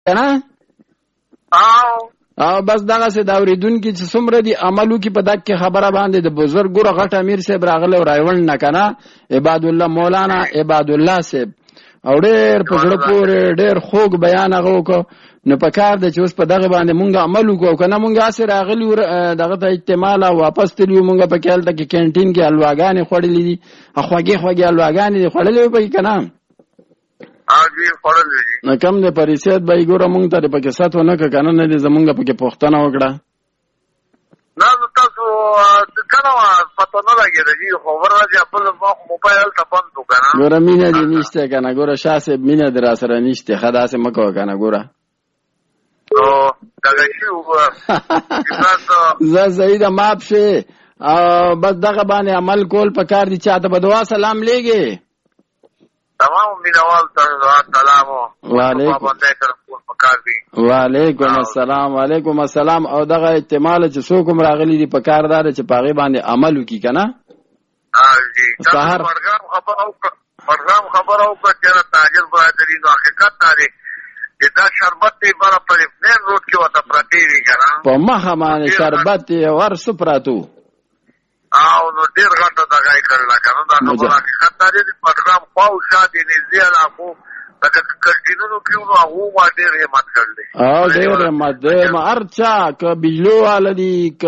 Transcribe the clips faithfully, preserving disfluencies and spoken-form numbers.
کنه او او بس دغه سه دا اوریدونکو چې څومره دي عملو کې په دغه خبره باندې د بزرګ ګوره غټ امیر صاحب راغله او رايول نه کنه عباد الله مولانا عباد الله صاحب او ډېر په زړه پورې ډېر خوږ بیان هغه وکړو نو په کار د چې اوس په دغه باندې مونږ عمل وکړو کنه مونږ اسه راغلی دغه ته احتمال او واپس تلو مونږ په کال ته کې کینټین کې الواګانې خوړلې دي اخواږي خوږي الواګانې خوړلې په کنه اږي خوړلې نو کم د پریسیت به ګوره مونږ ته په کې ساتو نه کنه نه زمونږ په کې پوښتنه وکړه نه تاسو کنه پته نه لګیږي خو ورځي خپل موبایل ته بند وکړه ګوره مینه دې نشته کنه ګوره شاسه مینه در سره نشته خدا سه مکو کنه ګوره او دغه شی وګوره زه زید ماپ شي او بس دغه باندې عمل کول پکار دي چاته په دعا سلام لګي تمام مینوال ته سلام وعلیکم وعلیکم السلام وعلیکم السلام او دغه احتمال چې څوک راغلي دي پکار دار چې پاغي باندې عمل وکي کنه ها جی سحر پرګام خبر او پرګام خبر او چې تاجر برادری نو حقیقت دی دا شربت دی بار په پلین روډ کې وته پراتی وی کنه په مخه باندې شربت ور سپراتو او نو ډیر غټه دغه کړل کنه دا خبره حقیقت دی پرګام خو شادي نږدې راغو لکه کډینونو کیونو هغه ما ډیر همت کړل او ډیر همت دې مرچا ک بجلو والدي ک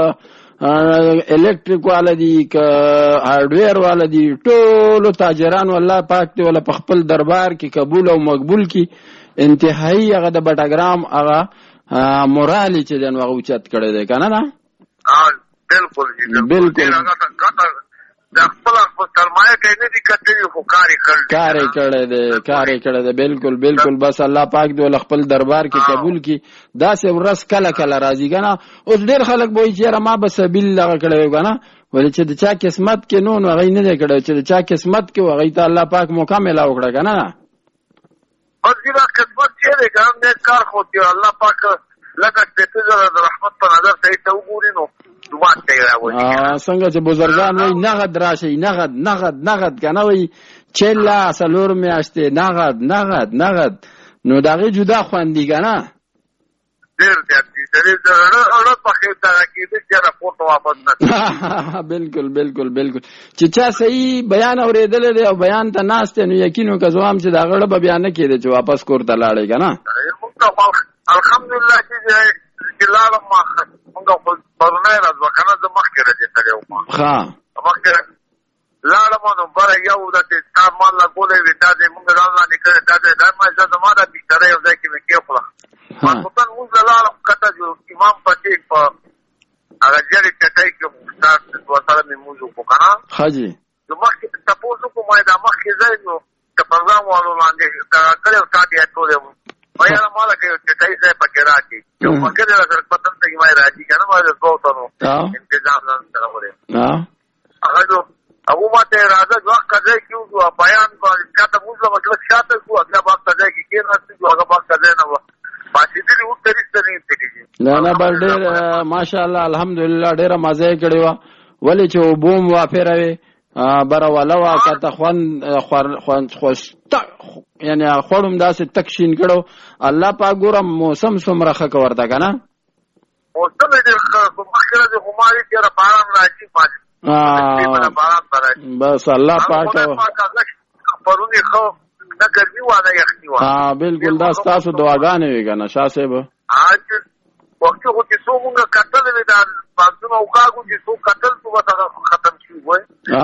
الکتریک والدي ک هارډویر والدي ټول تاجران والله پاک دی ولا په خپل دربار کې قبول او مقبول کی انتهایی هغه د بټاګرام هغه مورالي چې دن هغه اوچت کړی دی کنه نه ها بالکل بالکل دا خپل سرمایه کې نه دي کټي خو کاری کړل کاری کړل دي کاری کړل دي بالکل بالکل بس الله پاک دې خپل دربار کې قبول کړي دا سه ورس کله کله راځي کنه اوس ډېر خلک وایي چې ما بس بالله کړو کنه ولې چې د چا قسمت کې نو نو غي نه کړو چې د چا قسمت کې وغي ته الله پاک مکمل وکړه کنه او دې قسمت چې دې ګرام دې کار خو دې الله پاک لکه دې ته رحمت په نظر ته ته وګوري نو ا څنګه چې بزرګان وای نغد راشي نغد نغد نغد کنه وای چلا سلور میاشته نغد نغد نغد نو دغه جدا خواندي کنه ډیر دې دې اړه په کې دا کې دې راپورټ واپس نه بالکل بالکل بالکل چې چا صحیح بیان اوریدل دی او بیان ته ناشته نو یقینو کزوام چې دا غړ به بیان نه کړي چې واپس کوړه لاړې کنه الحمدلله چې جلال ما مونږه پرونه راځو کنه د مخ کې راځي کړو ما ها مخ کې لاړم نو بار یو د سامان لا کولې وتا دې مونږ راځه نکړه دا دې ما څه ما دا بيچاره یو ځای کې مې کې خپل ما په مونږ لاړم کته جو امام پټي په هغه ځای کې ټای کې مستار وسره مې موږ کو کنه حاجی نو مخ کې تاسو کو ما دا مخ کې ځای نو د پروګرام والو باندې دا کړو ساتي ټولې وای نه مالا کې چې ټای ځای پکې راځي یو مګر سره پتن ته ما راځي کنه ما زه وته انتظام نه سره وره ها هغه جو هغه ماته راځي وخت کځي کیو بیان باندې کاته موږ مطلب شاته کو هغه وخت کځي کې کې نه څه هغه وخت کځي نه و باسي دې و ترسته نه دي نه نه بل ډېر ماشاءالله الحمدلله ډېر مزه کړی و ولې چې بوم وافروي بر ولوا کته خوان خوان خوش یعنی خورم داسې تکشین کړو الله پاک ګورم موسم سمره خک ورته کنه موسم دې مخکره د هماري تیر باران راځي بس الله پاک پرونی خو نه ګرمي وانه یخني وانه ها بالکل دا تاسو دعاګانې وی کنه شاه صاحب اج وخت خو چې څومره قتل وی دا باندې او کاغو چې څو قتل څو ختم شي وای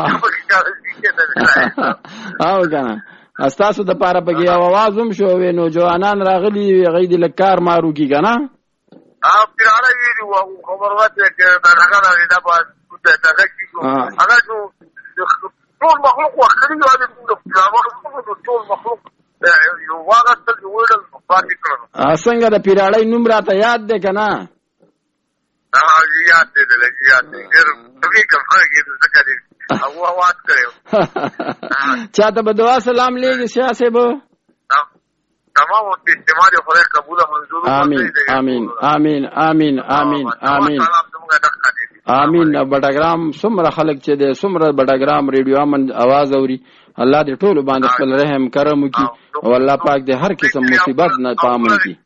او کنه استاسو د پاره پګي आवाज هم شو نو جوانان راغلي غید لکار مارو کی کنه ا پیراله وی او خبر واته چې دا هغه دا په دغه کې هغه ټول مخلوق وخري او د ټول مخلوق یو واغه تل وړل پاتې کړو څنګه د پیراله نوم راته یاد ده کنه ها یاد ده یاد ده ډېر څه کوم هغه څه کوي او आवाज کړو چاته به دعا سلام لېږي شاه صاحب تمام او استعمال خدای قبول منظور امين امين امين امين امين امين امين. بټګرام څومره خلک چې د څومره بټګرام ریډیو امن आवाज اوري، الله دې ټول باندې خپل رحم کرم وکړي او الله پاک دې هر قسم مصیبت نه پامن کړي.